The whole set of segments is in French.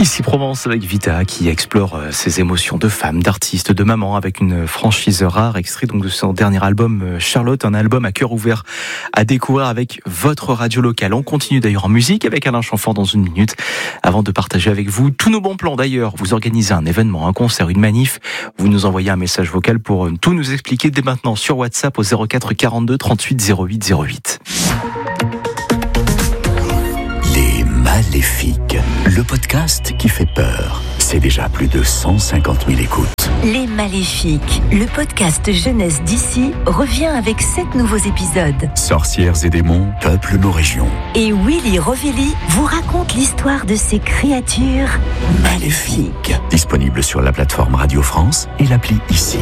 Ici Provence avec Vita qui explore ses émotions de femme, d'artiste, de maman avec une franchise rare, extrait donc de son dernier album Charlotte, un album à cœur ouvert à découvrir avec votre radio locale. On continue d'ailleurs en musique avec Alain Chamfort dans une minute avant de partager avec vous tous nos bons plans. D'ailleurs, vous organisez un événement, un concert, une manif, vous nous envoyez un message vocal pour tout nous expliquer dès maintenant sur WhatsApp au 04 42 38 08 08. Les Maléfiques, le podcast qui fait peur. C'est déjà plus de 150 000 écoutes. Les Maléfiques, le podcast jeunesse d'ici, revient avec 7 nouveaux épisodes. Sorcières et démons peuplent nos régions. Et Willy Rovelli vous raconte l'histoire de ces créatures maléfiques. Disponible sur la plateforme Radio France et l'appli Ici.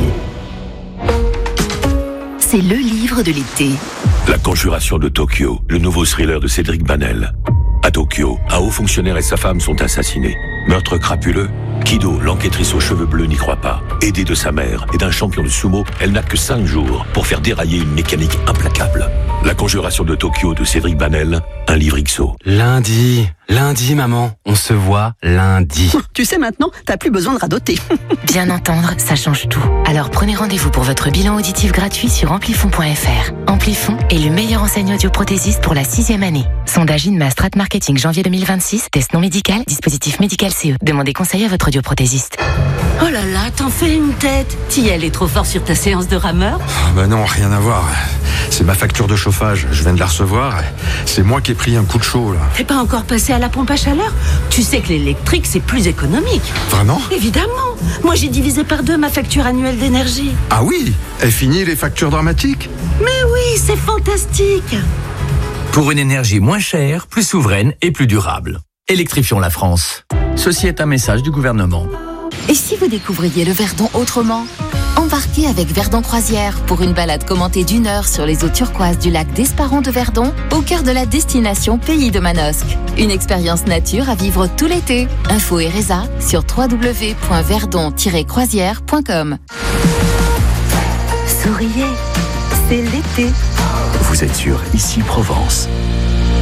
C'est le livre de l'été. La Conjuration de Tokyo, le nouveau thriller de Cédric Banel. À Tokyo, un haut fonctionnaire et sa femme sont assassinés. Meurtre crapuleux, Kido, l'enquêtrice aux cheveux bleus, n'y croit pas. Aidée de sa mère et d'un champion de sumo, elle n'a que 5 jours pour faire dérailler une mécanique implacable. La Conjuration de Tokyo de Cédric Banel, un livre XO. Lundi, maman, on se voit lundi. Tu sais maintenant, t'as plus besoin de radoter. Bien entendre, ça change tout. Alors prenez rendez-vous pour votre bilan auditif gratuit sur amplifon.fr. Amplifon est le meilleur enseigne audioprothésiste pour la 6e année. Sondage INMA Strat Marketing janvier 2026, test non médical, dispositif médical CE. Demandez conseil à votre audioprothésiste. Oh là là, t'en fais une tête. T'y allais trop fort sur ta séance de rameur? Bah non, rien à voir. C'est ma facture de chauffage, je viens de la recevoir. C'est moi qui ai pris un coup de chaud là. T'es pas encore passé à la pompe à chaleur? Tu sais que l'électrique c'est plus économique. Vraiment? Évidemment. Moi j'ai divisé par 2 ma facture annuelle d'énergie. Ah oui? Est fini les factures dramatiques? Mais oui, c'est fantastique. Pour une énergie moins chère, plus souveraine et plus durable. Électrifions la France. Ceci est un message du gouvernement. Et si vous découvriez le Verdon autrement? Embarquez avec Verdon Croisière pour une balade commentée d'1 heure sur les eaux turquoises du lac d'Esparon de Verdon, au cœur de la destination Pays de Manosque. Une expérience nature à vivre tout l'été. Info et résa sur www.verdon-croisière.com. Souriez, c'est l'été. Vous êtes sur Ici Provence.